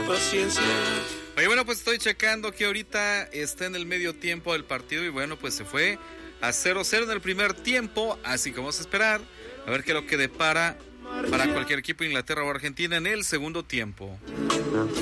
paciencia. Oye, bueno, pues estoy checando que ahorita está en el medio tiempo del partido y bueno, pues se fue a 0-0 en el primer tiempo, así que vamos a esperar a ver qué es lo que depara para cualquier equipo, Inglaterra o Argentina, en el segundo tiempo.